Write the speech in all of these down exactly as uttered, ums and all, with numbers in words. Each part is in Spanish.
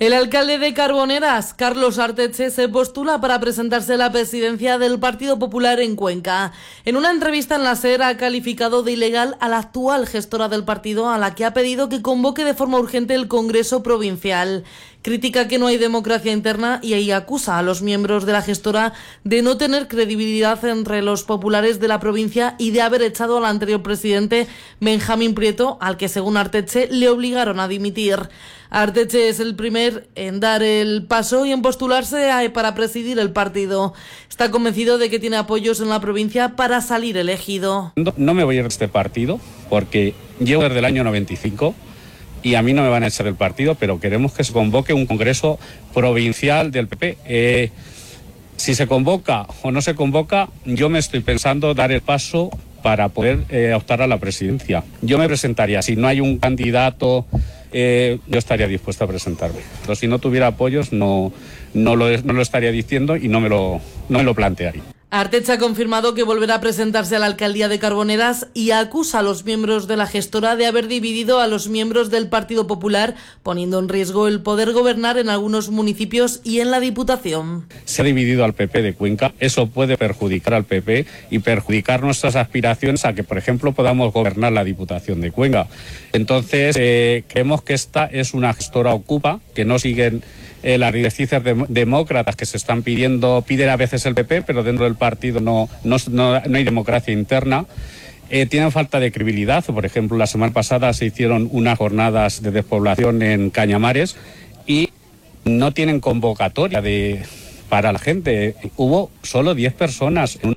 El alcalde de Carboneras, Carlos Artetxe, se postula para presentarse a la presidencia del Partido Popular en Cuenca. En una entrevista en la SER ha calificado de ilegal a la actual gestora del partido, a la que ha pedido que convoque de forma urgente el Congreso Provincial. Critica que no hay democracia interna y ahí acusa a los miembros de la gestora de no tener credibilidad entre los populares de la provincia y de haber echado al anterior presidente Benjamín Prieto, al que según Artetxe le obligaron a dimitir. Artetxe es el primer en dar el paso y en postularse para presidir el partido. Está convencido de que tiene apoyos en la provincia para salir elegido. No, no me voy a ir de este partido porque llevo desde el año noventa y cinco y a mí no me van a echar del partido, pero queremos que se convoque un congreso provincial del P P. Eh, si se convoca o no se convoca, yo me estoy pensando dar el paso para poder eh, optar a la presidencia. Yo me presentaría, si no hay un candidato, eh, yo estaría dispuesto a presentarme. Pero si no tuviera apoyos, no, no, lo, no lo estaría diciendo y no me lo, no me lo plantearía. Artetxe ha confirmado que volverá a presentarse a la alcaldía de Carboneras y acusa a los miembros de la gestora de haber dividido a los miembros del Partido Popular, poniendo en riesgo el poder gobernar en algunos municipios y en la Diputación. Se ha dividido al P P de Cuenca, eso puede perjudicar al P P y perjudicar nuestras aspiraciones a que, por ejemplo, podamos gobernar la Diputación de Cuenca. Entonces, eh, creemos que esta es una gestora ocupa, que no siguen Eh, las directrices de, demócratas que se están pidiendo, piden a veces el P P, pero dentro del partido no, no, no, no hay democracia interna. Eh, tienen falta de credibilidad. Por ejemplo, la semana pasada se hicieron unas jornadas de despoblación en Cañamares y no tienen convocatoria de, para la gente. Hubo solo diez personas en un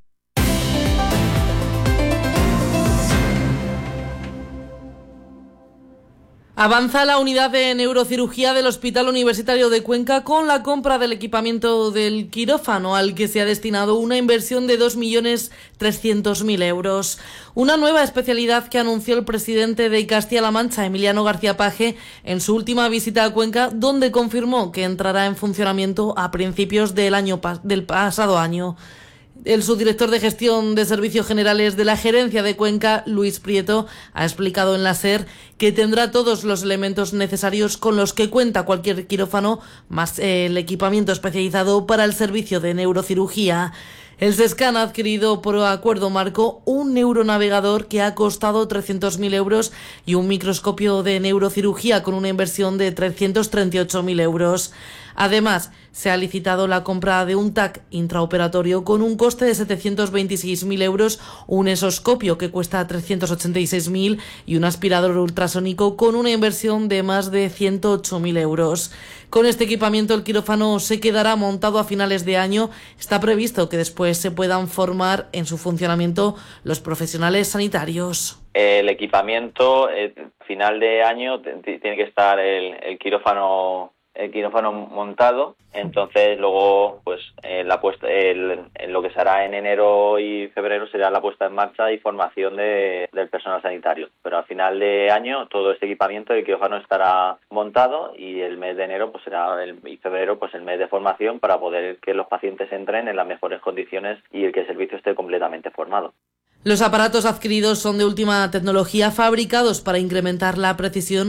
Avanza la unidad de neurocirugía del Hospital Universitario de Cuenca con la compra del equipamiento del quirófano, al que se ha destinado una inversión de dos millones trescientos mil euros. Una nueva especialidad que anunció el presidente de Castilla-La Mancha, Emiliano García Paje, en su última visita a Cuenca, donde confirmó que entrará en funcionamiento a principios del, año, del pasado año. El subdirector de Gestión de Servicios Generales de la Gerencia de Cuenca, Luis Prieto, ha explicado en la SER que tendrá todos los elementos necesarios con los que cuenta cualquier quirófano, más el equipamiento especializado para el servicio de neurocirugía. El SESCAN ha adquirido por acuerdo marco un neuronavegador que ha costado trescientos mil euros y un microscopio de neurocirugía con una inversión de trescientos treinta y ocho mil euros. Además, se ha licitado la compra de un T A C intraoperatorio con un coste de setecientos veintiséis mil euros, un esoscopio que cuesta trescientos ochenta y seis mil y un aspirador ultrasónico con una inversión de más de ciento ocho mil euros. Con este equipamiento el quirófano se quedará montado a finales de año. Está previsto que después se puedan formar en su funcionamiento los profesionales sanitarios. El equipamiento, eh, final de año, t- tiene que estar el, el quirófano el quirófano montado, entonces luego pues eh, la puesta el, el, lo que se hará en enero y febrero será la puesta en marcha y formación de, del personal sanitario, pero al final de año todo este equipamiento del quirófano estará montado y el mes de enero pues será el, y febrero pues el mes de formación para poder que los pacientes entren en las mejores condiciones y el que el servicio esté completamente formado. Los aparatos adquiridos son de última tecnología, fabricados para incrementar la precisión